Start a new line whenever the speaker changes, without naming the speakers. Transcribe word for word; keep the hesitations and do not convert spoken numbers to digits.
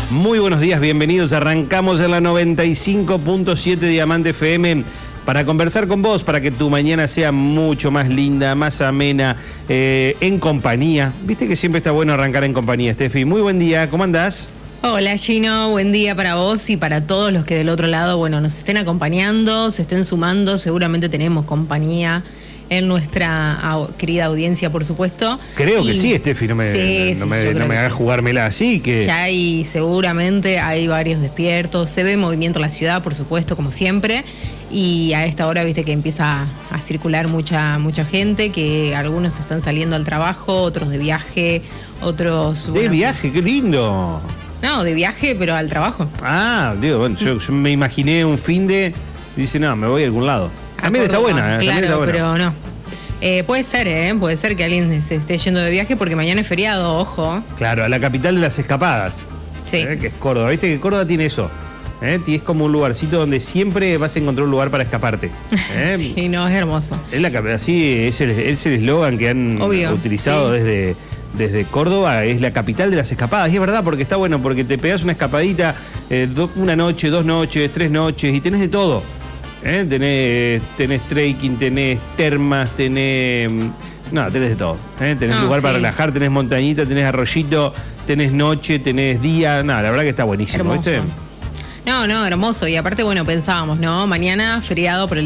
Muy buenos días, bienvenidos. Arrancamos en la noventa y cinco punto siete Diamante F M para conversar con vos, para que tu mañana sea mucho más linda, más amena, eh, en compañía. Viste que siempre está bueno arrancar en compañía, Steffi. Muy buen día, ¿cómo andás?
Hola Gino, buen día para vos y para todos los que del otro lado, bueno, nos estén acompañando, se estén sumando. Seguramente tenemos compañía en nuestra au- querida audiencia, por supuesto.
Creo
y...
que sí, Steffi, no me,
sí,
no
sí,
me, no me hagas sí. jugármela así que...
Ya hay, seguramente hay varios despiertos, se ve movimiento en la ciudad, por supuesto, como siempre, y a esta hora, viste que empieza a circular mucha mucha gente, que algunos están saliendo al trabajo, otros de viaje, otros...
De
bueno,
viaje, qué lindo.
No, de viaje, pero al trabajo.
Ah, digo, bueno, yo, yo me imaginé un fin de... Dice, no, me voy a algún lado. También está buena, ¿eh?
Claro,
está buena.
Pero no. Eh, puede ser, ¿eh? Puede ser que alguien se esté yendo de viaje porque mañana es feriado, ojo.
Claro, a la capital de las escapadas.
Sí.
¿Eh? Que es Córdoba. Viste que Córdoba tiene eso. ¿Eh? Y es como un lugarcito donde siempre vas a encontrar un lugar para escaparte. ¿Eh?
Sí, no, es hermoso.
Es la capital, así es el es el eslogan que han
Obvio,
utilizado
sí.
desde, desde Córdoba, es la capital de las escapadas. Y es verdad, porque está bueno, porque te pegás una escapadita, eh, do, una noche, dos noches, tres noches, y tenés de todo. ¿Eh? Tenés, tenés trekking, tenés termas, tenés... No, tenés de todo. ¿Eh? Tenés
No,
lugar
sí.
para relajar, tenés montañita, tenés arroyito, tenés noche, tenés día. No, la verdad que está buenísimo,
Hermoso.
¿viste?
No, no, hermoso. Y aparte, bueno, pensábamos, ¿no? Mañana feriado por el